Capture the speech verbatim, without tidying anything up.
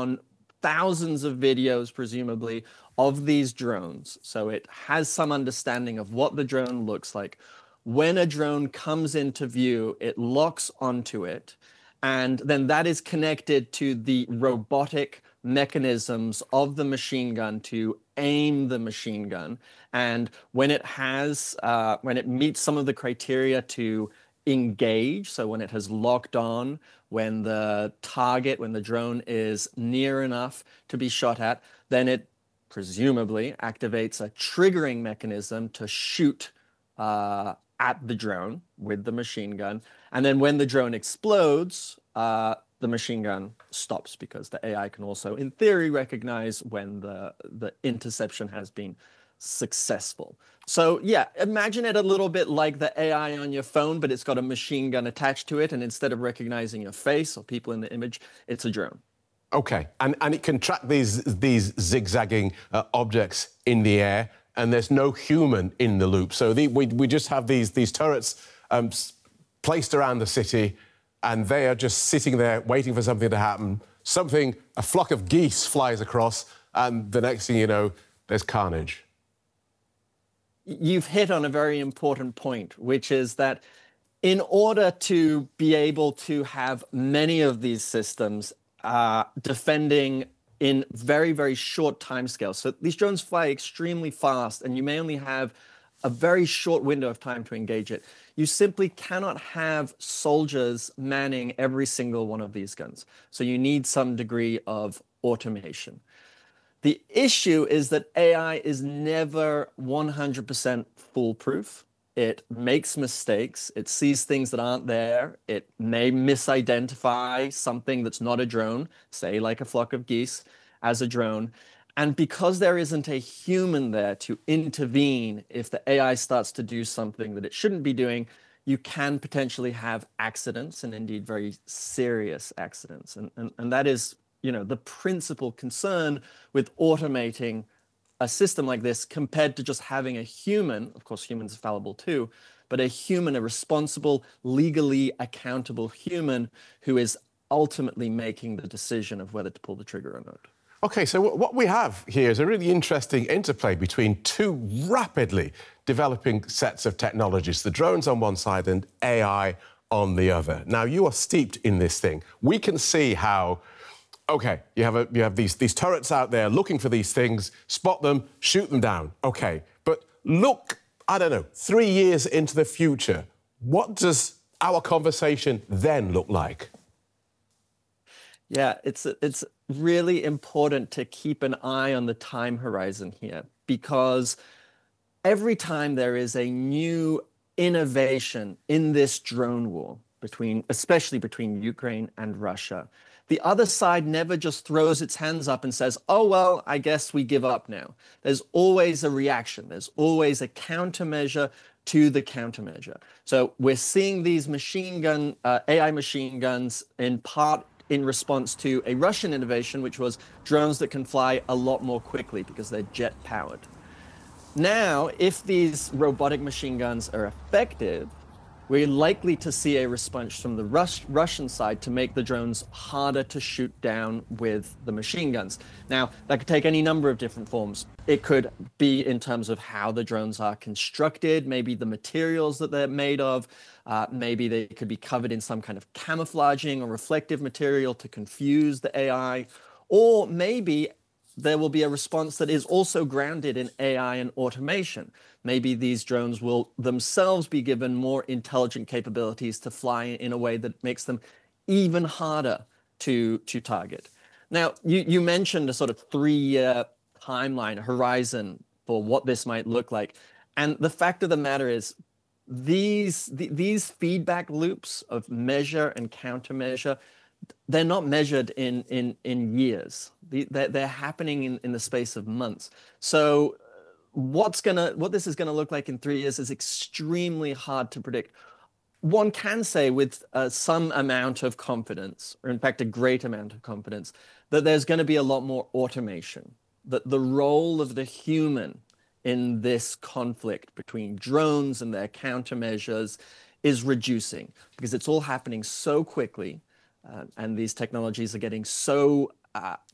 on thousands of videos, presumably, of these drones. So it has some understanding of what the drone looks like. When a drone comes into view, it locks onto it, and then that is connected to the robotic mechanisms of the machine gun to aim the machine gun. And when it has, uh, when it meets some of the criteria to engage, so when it has locked on, when the target, when the drone is near enough to be shot at, then it presumably activates a triggering mechanism to shoot uh, at the drone with the machine gun. And then when the drone explodes, uh, the machine gun stops, because the A I can also, in theory, recognize when the, the interception has been successful. So yeah, imagine it a little bit like the A I on your phone, but it's got a machine gun attached to it. And instead of recognizing your face or people in the image, it's a drone. Okay, and, and it can track these, these zigzagging uh, objects in the air, and there's no human in the loop. So the, we, we just have these, these turrets um, placed around the city, and they are just sitting there waiting for something to happen. Something, a flock of geese flies across, and the next thing you know, there's carnage. You've hit on a very important point, which is that in order to be able to have many of these systems uh, defending in very, very short timescales, so these drones fly extremely fast, and you may only have a very short window of time to engage it. You simply cannot have soldiers manning every single one of these guns. So you need some degree of automation. The issue is that A I is never one hundred percent foolproof. It makes mistakes. It sees things that aren't there. It may misidentify something that's not a drone, say like a flock of geese, as a drone. And because there isn't a human there to intervene if the A I starts to do something that it shouldn't be doing, you can potentially have accidents, and indeed very serious accidents. And, and, and that is, you know, the principal concern with automating a system like this compared to just having a human. Of course, humans are fallible too, but a human, a responsible, legally accountable human who is ultimately making the decision of whether to pull the trigger or not. OK, so what we have here is a really interesting interplay between two rapidly developing sets of technologies, the drones on one side and A I on the other. Now, you are steeped in this thing. We can see how, OK, you have, a, you have these, these turrets out there looking for these things, spot them, shoot them down. OK, but look, I don't know, three years into the future, what does our conversation then look like? Yeah, it's it's really important to keep an eye on the time horizon here, because every time there is a new innovation in this drone war, between, especially between Ukraine and Russia, the other side never just throws its hands up and says, oh, well, I guess we give up now. There's always a reaction. There's always a countermeasure to the countermeasure. So we're seeing these machine gun, uh, A I machine guns in part in response to a Russian innovation, which was drones that can fly a lot more quickly because they're jet-powered. Now, if these robotic machine guns are effective, we're likely to see a response from the Rus Russian side to make the drones harder to shoot down with the machine guns. Now, that could take any number of different forms. It could be in terms of how the drones are constructed, maybe the materials that they're made of, uh, maybe they could be covered in some kind of camouflaging or reflective material to confuse the A I, or maybe there will be a response that is also grounded in A I and automation. Maybe these drones will themselves be given more intelligent capabilities to fly in a way that makes them even harder to, to target. Now, you, you mentioned a sort of three-year timeline, horizon for what this might look like. And the fact of the matter is, these, the, these feedback loops of measure and countermeasure, they're not measured in, in, in years. They're, they're happening in, in the space of months. So what's gonna, what this is gonna look like in three years is extremely hard to predict. One can say with uh, some amount of confidence, or in fact a great amount of confidence, that there's gonna be a lot more automation, that the role of the human in this conflict between drones and their countermeasures is reducing, because it's all happening so quickly. Uh, and these technologies are getting so uh,